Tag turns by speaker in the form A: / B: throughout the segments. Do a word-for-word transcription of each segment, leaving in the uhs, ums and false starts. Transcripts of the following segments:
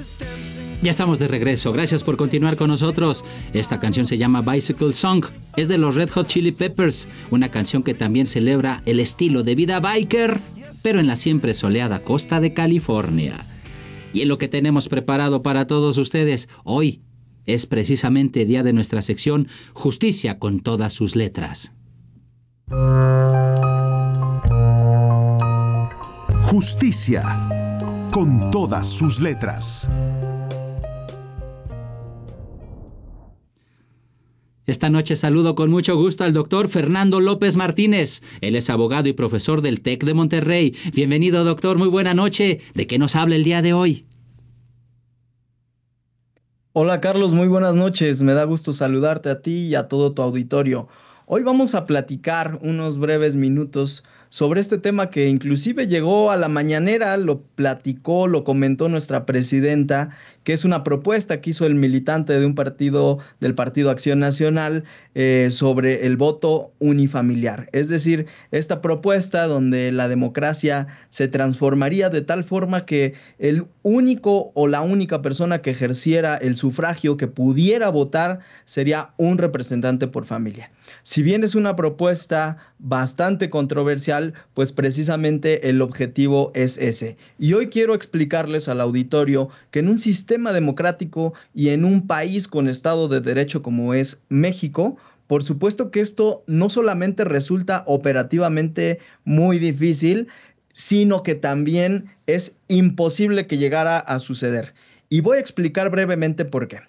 A: Ya estamos de regreso, gracias por continuar con nosotros. Esta canción se llama Bicycle Song, es de los Red Hot Chili Peppers, una canción que también celebra el estilo de vida biker, pero en la siempre soleada costa de California. Y en lo que tenemos preparado para todos ustedes, hoy es precisamente día de nuestra sección Justicia con todas sus letras.
B: Justicia con todas sus letras.
A: Esta noche saludo con mucho gusto al doctor Fernando López Martínez. Él es abogado y profesor del TEC de Monterrey. Bienvenido, doctor, muy buena noche. ¿De qué nos habla el día de hoy?
C: Hola, Carlos, muy buenas noches. Me da gusto saludarte a ti y a todo tu auditorio. Hoy vamos a platicar unos breves minutos sobre este tema que inclusive llegó a la mañanera, lo platicó, lo comentó nuestra presidenta, que es una propuesta que hizo el militante de un partido, del Partido Acción Nacional, eh, sobre el voto unifamiliar. Es decir, esta propuesta donde la democracia se transformaría de tal forma que el único o la única persona que ejerciera el sufragio, que pudiera votar, sería un representante por familia. Si bien es una propuesta bastante controversial, pues precisamente el objetivo es ese. Y hoy quiero explicarles al auditorio que en un sistema democrático y en un país con Estado de Derecho como es México, por supuesto que esto no solamente resulta operativamente muy difícil, sino que también es imposible que llegara a suceder. Y voy a explicar brevemente por qué.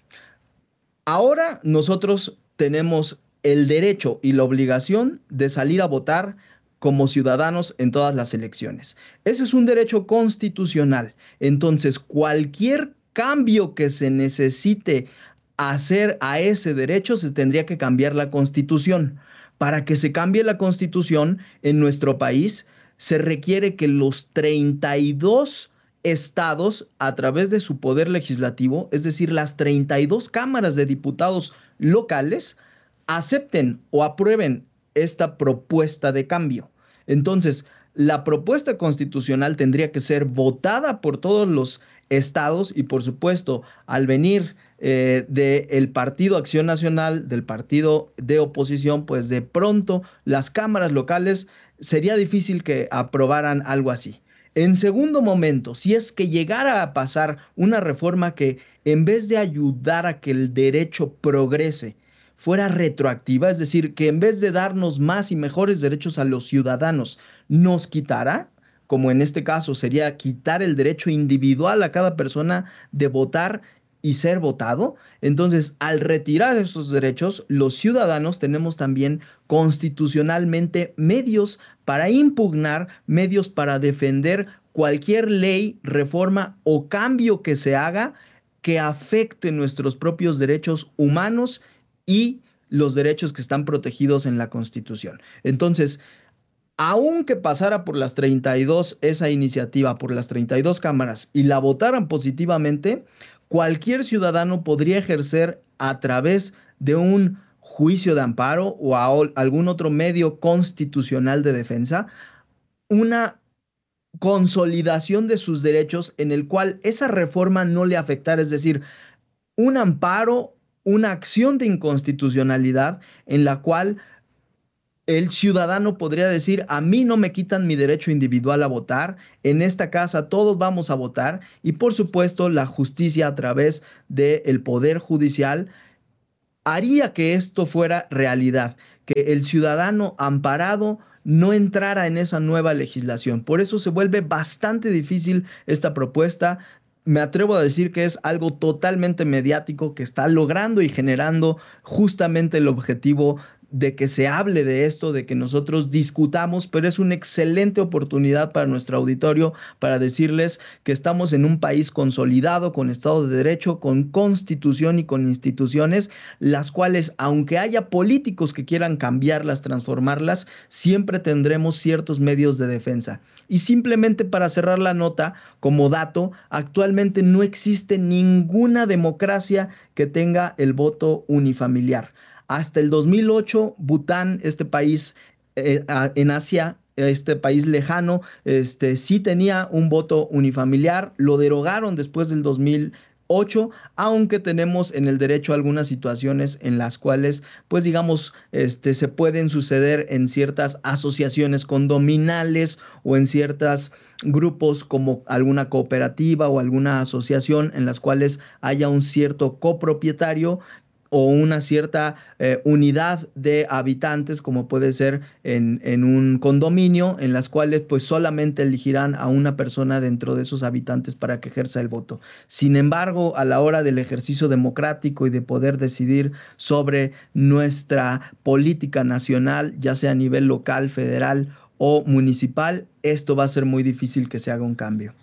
C: Ahora nosotros tenemos el derecho y la obligación de salir a votar como ciudadanos en todas las elecciones. Ese es un derecho constitucional. Entonces, cualquier cambio que se necesite hacer a ese derecho, se tendría que cambiar la Constitución. Para que se cambie la Constitución en nuestro país, se requiere que los treinta y dos estados, a través de su poder legislativo, es decir, las treinta y dos cámaras de diputados locales, acepten o aprueben esta propuesta de cambio. Entonces, la propuesta constitucional tendría que ser votada por todos los estados y, por supuesto, al venir eh, del Partido Acción Nacional, del partido de oposición, pues de pronto las cámaras locales sería difícil que aprobaran algo así. En segundo momento, si es que llegara a pasar una reforma que, en vez de ayudar a que el derecho progrese, fuera retroactiva, es decir, que en vez de darnos más y mejores derechos a los ciudadanos, nos quitara, como en este caso sería quitar el derecho individual a cada persona de votar y ser votado, entonces al retirar esos derechos, los ciudadanos tenemos también constitucionalmente medios para impugnar, medios para defender cualquier ley, reforma o cambio que se haga que afecte nuestros propios derechos humanos y los derechos que están protegidos en la Constitución. Entonces, aunque pasara por las treinta y dos esa iniciativa, por las treinta y dos cámaras y la votaran positivamente, cualquier ciudadano podría ejercer a través de un juicio de amparo o a algún otro medio constitucional de defensa una consolidación de sus derechos en el cual esa reforma no le afectara, es decir, un amparo, una acción de inconstitucionalidad en la cual el ciudadano podría decir: a mí no me quitan mi derecho individual a votar, en esta casa todos vamos a votar, y por supuesto la justicia a través del Poder Judicial haría que esto fuera realidad, que el ciudadano amparado no entrara en esa nueva legislación. Por eso se vuelve bastante difícil esta propuesta. Me atrevo a decir que es algo totalmente mediático que está logrando y generando justamente el objetivo de que se hable de esto, de que nosotros discutamos, pero es una excelente oportunidad para nuestro auditorio para decirles que estamos en un país consolidado, con Estado de Derecho, con Constitución y con instituciones, las cuales, aunque haya políticos que quieran cambiarlas, transformarlas, siempre tendremos ciertos medios de defensa. Y simplemente para cerrar la nota, como dato, actualmente no existe ninguna democracia que tenga el voto unifamiliar. Hasta el dos mil ocho, Bután, este país eh, en Asia, este país lejano, este, sí tenía un voto unifamiliar, lo derogaron después del dos mil ocho, aunque tenemos en el derecho algunas situaciones en las cuales, pues digamos, este, se pueden suceder en ciertas asociaciones condominales o en ciertos grupos como alguna cooperativa o alguna asociación en las cuales haya un cierto copropietario o una cierta eh, unidad de habitantes, como puede ser en, en un condominio, en las cuales pues solamente elegirán a una persona dentro de esos habitantes para que ejerza el voto. Sin embargo, a la hora del ejercicio democrático y de poder decidir sobre nuestra política nacional, ya sea a nivel local, federal o municipal, esto va a ser muy difícil que se haga un cambio.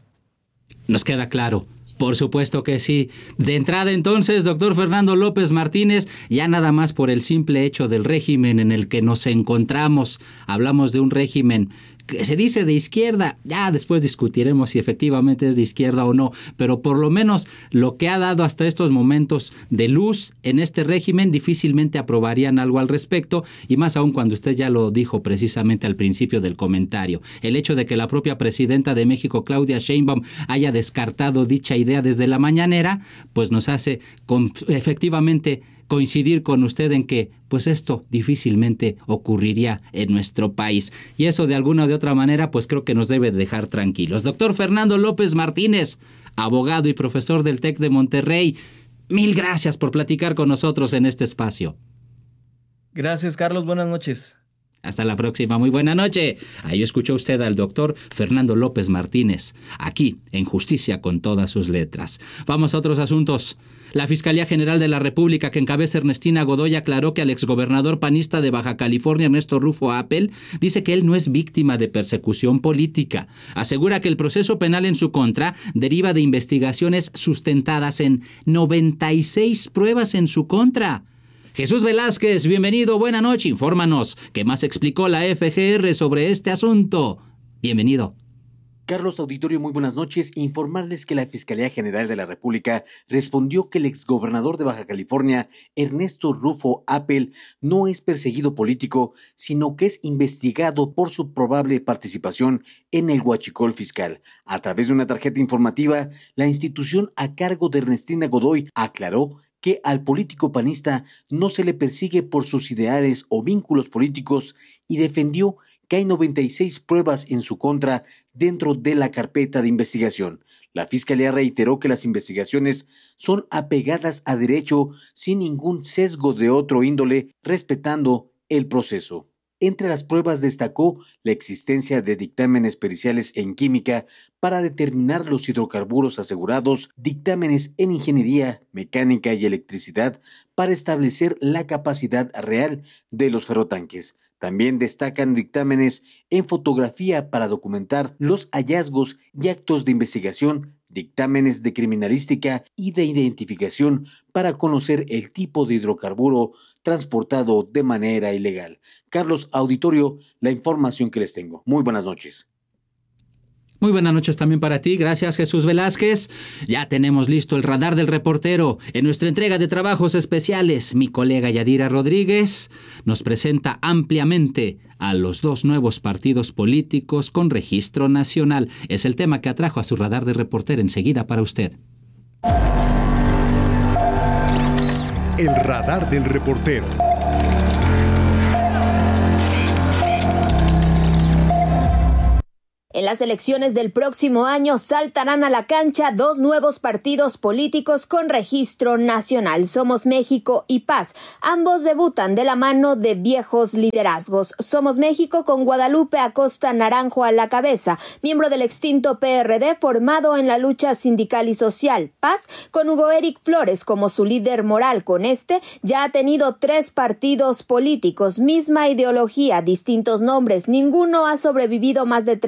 A: Nos queda claro. Por supuesto que sí. De entrada entonces, doctor Fernando López Martínez, ya nada más por el simple hecho del régimen en el que nos encontramos, hablamos de un régimen que se dice de izquierda, ya después discutiremos si efectivamente es de izquierda o no, pero por lo menos lo que ha dado hasta estos momentos de luz en este régimen, difícilmente aprobarían algo al respecto, y más aún cuando usted ya lo dijo precisamente al principio del comentario. El hecho de que la propia presidenta de México, Claudia Sheinbaum, haya descartado dicha idea desde la mañanera, pues nos hace con, efectivamente coincidir con usted en que pues esto difícilmente ocurriría en nuestro país. Y eso de alguna o de otra manera pues creo que nos debe dejar tranquilos. Doctor Fernando López Martínez, abogado y profesor del TEC de Monterrey, mil gracias por platicar con nosotros en este espacio.
C: Gracias, Carlos. Buenas noches.
A: Hasta la próxima. Muy buena noche. Ahí escuchó usted al doctor Fernando López Martínez, aquí en Justicia con todas sus letras. Vamos a otros asuntos. La Fiscalía General de la República, que encabeza Ernestina Godoy, aclaró que al exgobernador panista de Baja California, Ernesto Rufo Appel, dice que él no es víctima de persecución política. Asegura que el proceso penal en su contra deriva de investigaciones sustentadas en noventa y seis pruebas en su contra. Jesús Velázquez, bienvenido, buena noche. Infórmanos, ¿qué más explicó la F G R sobre este asunto? Bienvenido.
D: Carlos Auditorio, muy buenas noches. Informarles que la Fiscalía General de la República respondió que el exgobernador de Baja California, Ernesto Rufo Appel, no es perseguido político, sino que es investigado por su probable participación en el huachicol fiscal. A través de una tarjeta informativa, la institución a cargo de Ernestina Godoy aclaró que al político panista no se le persigue por sus ideales o vínculos políticos y defendió que hay noventa y seis pruebas en su contra dentro de la carpeta de investigación. La Fiscalía reiteró que las investigaciones son apegadas a derecho sin ningún sesgo de otro índole, respetando el proceso. Entre las pruebas destacó la existencia de dictámenes periciales en química para determinar los hidrocarburos asegurados, dictámenes en ingeniería, mecánica y electricidad para establecer la capacidad real de los ferrotanques. También destacan dictámenes en fotografía para documentar los hallazgos y actos de investigación, dictámenes de criminalística y de identificación para conocer el tipo de hidrocarburo transportado de manera ilegal. Carlos Auditorio, la información que les tengo. Muy buenas noches.
A: Muy buenas noches también para ti, gracias Jesús Velázquez. Ya tenemos listo el radar del reportero. En nuestra entrega de trabajos especiales, mi colega Yadira Rodríguez nos presenta ampliamente a los dos nuevos partidos políticos con registro nacional. Es el tema que atrajo a su radar de reportero enseguida para usted.
B: El radar del reportero.
E: En las elecciones del próximo año saltarán a la cancha dos nuevos partidos políticos con registro nacional, Somos México y Paz. Ambos debutan de la mano de viejos liderazgos. Somos México con Guadalupe Acosta Naranjo a la cabeza, miembro del extinto P R D formado en la lucha sindical y social. Paz con Hugo Eric Flores como su líder moral. Con este ya ha tenido tres partidos políticos, misma ideología, distintos nombres. Ninguno ha sobrevivido más de tres años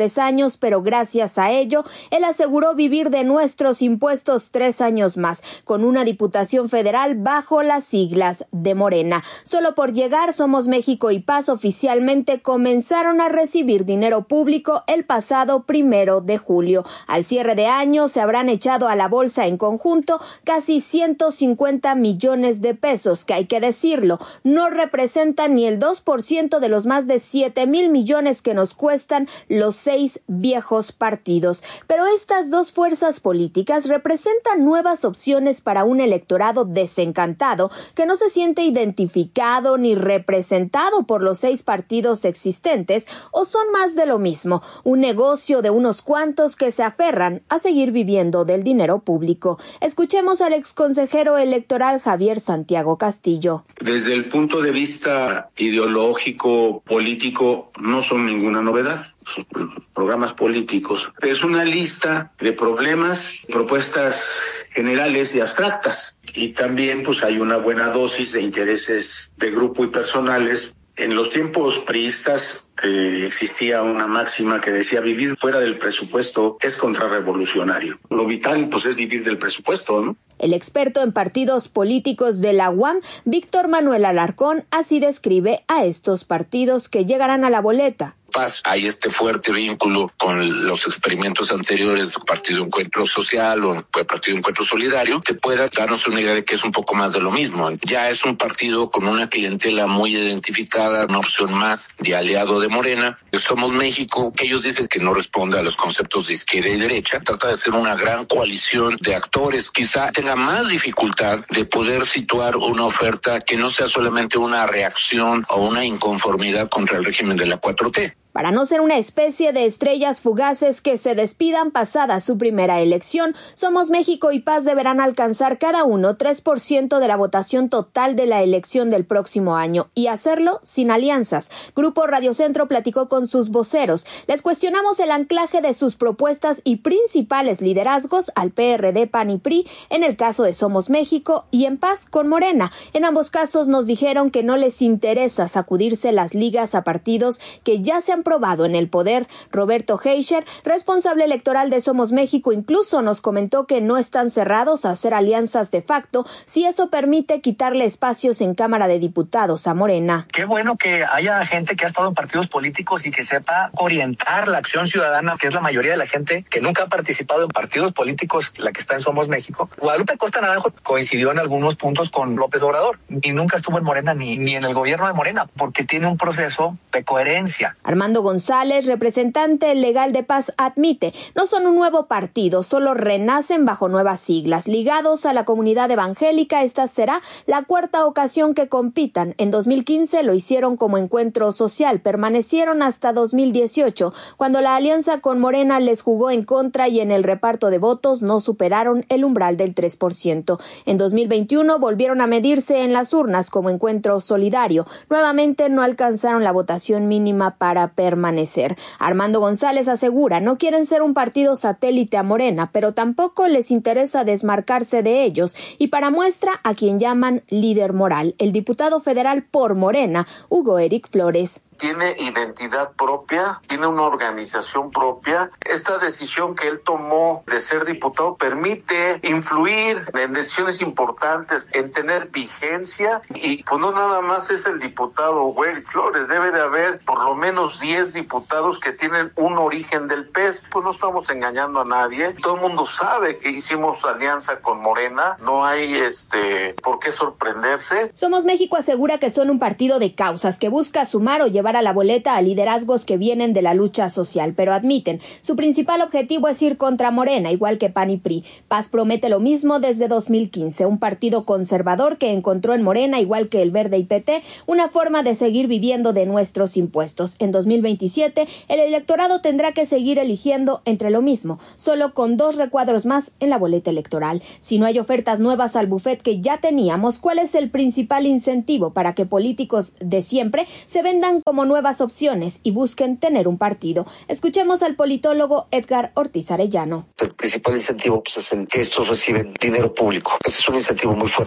E: años, pero gracias a ello, él aseguró vivir de nuestros impuestos tres años más, con una diputación federal bajo las siglas de Morena. Solo por llegar, Somos México y Paz oficialmente comenzaron a recibir dinero público el pasado primero de julio. Al cierre de año se habrán echado a la bolsa en conjunto casi ciento cincuenta millones de pesos, que hay que decirlo, no representan ni el dos por ciento de los más de siete mil millones que nos cuestan los seis viejos partidos. Pero estas dos fuerzas políticas representan nuevas opciones para un electorado desencantado que no se siente identificado ni representado por los seis partidos existentes, o son más de lo mismo, un negocio de unos cuantos que se aferran a seguir viviendo del dinero público. Escuchemos al exconsejero electoral Javier Santiago Castillo.
F: Desde el punto de vista ideológico, político, no son ninguna novedad. Son programas políticos. Es una lista de problemas, propuestas generales y abstractas. Y también pues hay una buena dosis de intereses de grupo y personales. En los tiempos priistas eh, existía una máxima que decía: vivir fuera del presupuesto es contrarrevolucionario. Lo vital pues es vivir del presupuesto, ¿no?
E: El experto en partidos políticos de la U A M, Víctor Manuel Alarcón, así describe a estos partidos que llegarán a la boleta.
G: Paz, hay este fuerte vínculo con los experimentos anteriores, Partido Encuentro Social o Partido Encuentro Solidario, que pueda darnos una idea de que es un poco más de lo mismo. Ya es un partido con una clientela muy identificada, una opción más de aliado de Morena. Somos México, que ellos dicen que no responde a los conceptos de izquierda y derecha, trata de ser una gran coalición de actores, quizá tenga más dificultad de poder situar una oferta que no sea solamente una reacción o una inconformidad contra el régimen de la cuatro T.
E: Para no ser una especie de estrellas fugaces que se despidan pasada su primera elección, Somos México y Paz deberán alcanzar cada uno tres por ciento de la votación total de la elección del próximo año y hacerlo sin alianzas. Grupo Radio Centro platicó con sus voceros. Les cuestionamos el anclaje de sus propuestas y principales liderazgos al P R D, P A N y P R I, en el caso de Somos México y en Paz con Morena. En ambos casos nos dijeron que no les interesa sacudirse las ligas a partidos que ya se han probado en el poder. Roberto Heischer, responsable electoral de Somos México, incluso nos comentó que no están cerrados a hacer alianzas de facto si eso permite quitarle espacios en Cámara de Diputados a Morena.
H: Qué bueno que haya gente que ha estado en partidos políticos y que sepa orientar la acción ciudadana, que es la mayoría de la gente que nunca ha participado en partidos políticos, la que está en Somos México. Guadalupe Costa Naranjo coincidió en algunos puntos con López Obrador y nunca estuvo en Morena ni, ni en el gobierno de Morena, porque tiene un proceso de coherencia.
E: Armando González, representante legal de Paz, admite, no son un nuevo partido, solo renacen bajo nuevas siglas. Ligados a la comunidad evangélica, esta será la cuarta ocasión que compitan. En dos mil quince lo hicieron como Encuentro Social, permanecieron hasta dos mil dieciocho, cuando la alianza con Morena les jugó en contra y en el reparto de votos no superaron el umbral del tres por ciento. En dos mil veintiuno volvieron a medirse en las urnas como Encuentro Solidario. Nuevamente no alcanzaron la votación mínima para permanecer. Armando González asegura, no quieren ser un partido satélite a Morena, pero tampoco les interesa desmarcarse de ellos, y para muestra a quien llaman líder moral, el diputado federal por Morena, Hugo Eric Flores.
F: Tiene identidad propia, tiene una organización propia. Esta decisión que él tomó de ser diputado permite influir en decisiones importantes, en tener vigencia, y pues no nada más es el diputado Hugo Flores, debe de haber por lo menos diez diputados que tienen un origen del P E S. Pues no estamos engañando a nadie, todo el mundo sabe que hicimos alianza con Morena, no hay este por qué sorprenderse.
E: Somos México asegura que son un partido de causas que busca sumar o llevar a la boleta a liderazgos que vienen de la lucha social, pero admiten, su principal objetivo es ir contra Morena, igual que P A N y P R I. Paz promete lo mismo desde dos mil quince, un partido conservador que encontró en Morena, igual que el Verde y P T, una forma de seguir viviendo de nuestros impuestos. En dos mil veintisiete, el electorado tendrá que seguir eligiendo entre lo mismo, solo con dos recuadros más en la boleta electoral. Si no hay ofertas nuevas al buffet que ya teníamos, ¿cuál es el principal incentivo para que políticos de siempre se vendan como nuevas opciones y busquen tener un partido? Escuchemos al politólogo Edgar Ortiz Arellano.
I: El principal incentivo pues, es el que estos reciben dinero público. Ese es un incentivo muy fuerte.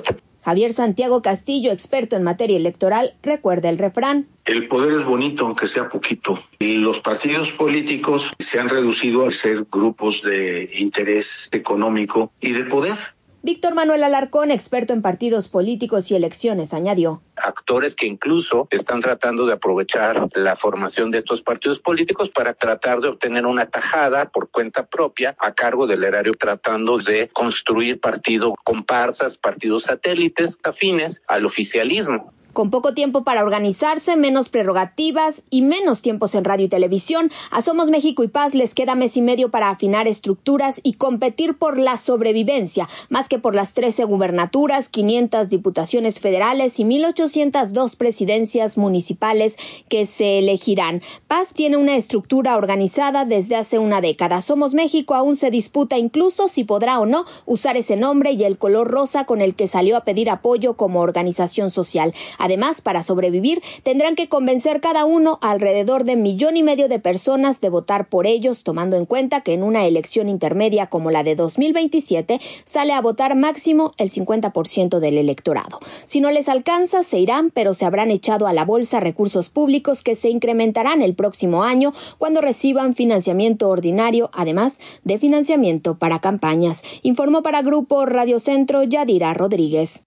E: Javier Santiago Castillo, experto en materia electoral, recuerda el refrán.
F: El poder es bonito, aunque sea poquito. Y los partidos políticos se han reducido a ser grupos de interés económico y de poder.
E: Víctor Manuel Alarcón, experto en partidos políticos y elecciones, añadió.
I: Actores que incluso están tratando de aprovechar la formación de estos partidos políticos para tratar de obtener una tajada por cuenta propia a cargo del erario, tratando de construir partidos comparsas, partidos satélites afines al oficialismo.
E: Con poco tiempo para organizarse, menos prerrogativas y menos tiempos en radio y televisión, a Somos México y Paz les queda mes y medio para afinar estructuras y competir por la sobrevivencia, más que por las trece gubernaturas, quinientas diputaciones federales y mil ochocientas dos presidencias municipales que se elegirán. Paz tiene una estructura organizada desde hace una década. Somos México aún se disputa incluso si podrá o no usar ese nombre y el color rosa con el que salió a pedir apoyo como organización social. Además, para sobrevivir, tendrán que convencer cada uno a alrededor de millón y medio de personas de votar por ellos, tomando en cuenta que en una elección intermedia como la de dos mil veintisiete sale a votar máximo el cincuenta por ciento del electorado. Si no les alcanza, se irán, pero se habrán echado a la bolsa recursos públicos que se incrementarán el próximo año cuando reciban financiamiento ordinario, además de financiamiento para campañas. Informó para Grupo Radio Centro Yadira Rodríguez.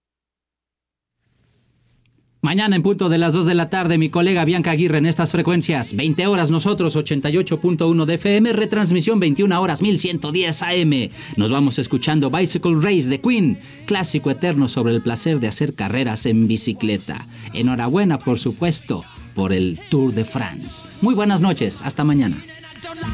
A: Mañana en punto de las dos de la tarde, mi colega Bianca Aguirre en estas frecuencias. veinte horas nosotros, ochenta y ocho punto uno de F M, retransmisión veintiuna horas, mil ciento diez A M. Nos vamos escuchando Bicycle Race de Queen, clásico eterno sobre el placer de hacer carreras en bicicleta. Enhorabuena, por supuesto, por el Tour de France. Muy buenas noches, hasta mañana.